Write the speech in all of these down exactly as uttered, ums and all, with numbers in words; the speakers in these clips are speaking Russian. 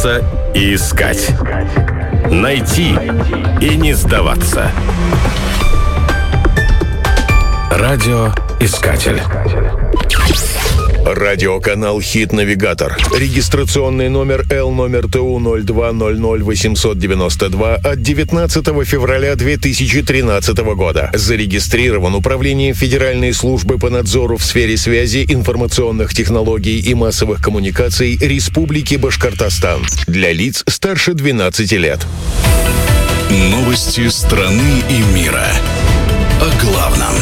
бояться и искать. Найти и не сдаваться. Радиоискатель. Радиоканал «Хит-навигатор». Регистрационный номер Л номер Т У ноль два ноль ноль восемьсот девяносто два от девятнадцатого февраля две тысячи тринадцатого года. Зарегистрирован Управлением Федеральной службы по надзору в сфере связи, информационных технологий и массовых коммуникаций Республики Башкортостан. Для лиц старше двенадцати лет. Новости страны и мира. О главном.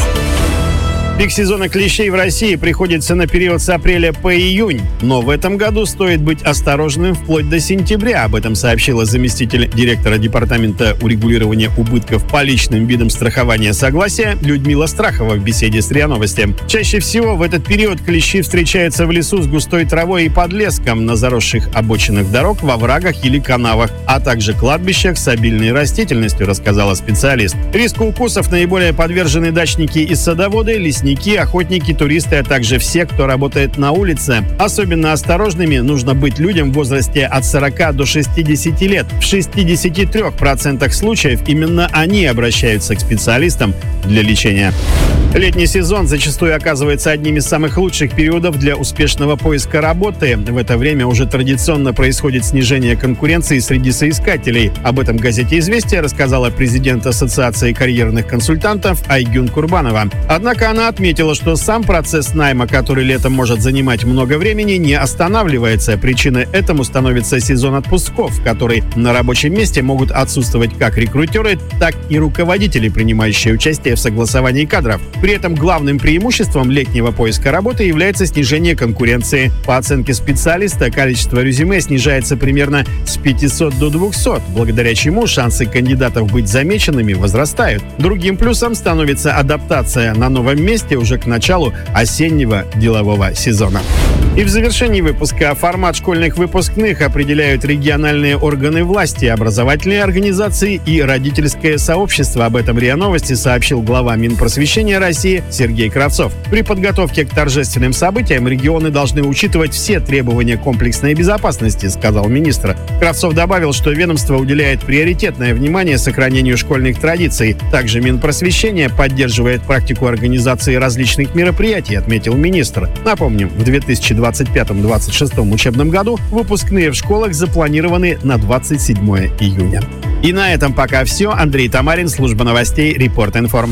Пик сезона клещей в России приходится на период с апреля по июнь. Но в этом году стоит быть осторожным вплоть до сентября. Об этом сообщила заместитель директора Департамента урегулирования убытков по личным видам страхования согласия Людмила Страхова в беседе с РИА Новости. Чаще всего в этот период клещи встречаются в лесу с густой травой и подлеском, на заросших обочинах дорог, во врагах или канавах, а также кладбищах с обильной растительностью, рассказала специалист. Риску укусов наиболее подвержены дачники и садоводы, лесники, охотники, туристы, а также все, кто работает на улице. Особенно осторожными нужно быть людям в возрасте от сорока до шестидесяти лет. В шестидесяти трёх процентах случаев именно они обращаются к специалистам для лечения. Летний сезон зачастую оказывается одним из самых лучших периодов для успешного поиска работы. В это время уже традиционно происходит снижение конкуренции среди соискателей. Об этом в газете «Известия» рассказала президент Ассоциации карьерных консультантов Айгюн Курбанова. Однако она отметила, что сам процесс найма, который летом может занимать много времени, не останавливается. Причиной этому становится сезон отпусков, в который на рабочем месте могут отсутствовать как рекрутеры, так и руководители, принимающие участие в согласовании кадров. При этом главным преимуществом летнего поиска работы является снижение конкуренции. По оценке специалиста, количество резюме снижается примерно с пятисот до двухсот, благодаря чему шансы кандидатов быть замеченными возрастают. Другим плюсом становится адаптация на новом месте уже к началу осеннего делового сезона. И в завершении выпуска формат школьных выпускных определяют региональные органы власти, образовательные организации и родительское сообщество. Об этом РИА Новости сообщил глава Минпросвещения России Сергей Кравцов. При подготовке к торжественным событиям регионы должны учитывать все требования комплексной безопасности, сказал министр. Кравцов добавил, что ведомство уделяет приоритетное внимание сохранению школьных традиций. Также Минпросвещение поддерживает практику организации различных мероприятий, отметил министр. Напомним, в две тысячи двадцать пятом — двадцать шестом учебном году выпускные в школах запланированы на двадцать седьмое июня. И на этом пока все. Андрей Тамарин, служба новостей Репорт.Информ.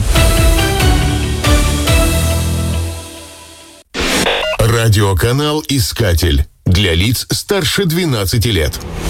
Радиоканал «Искатель» для лиц старше двенадцати лет.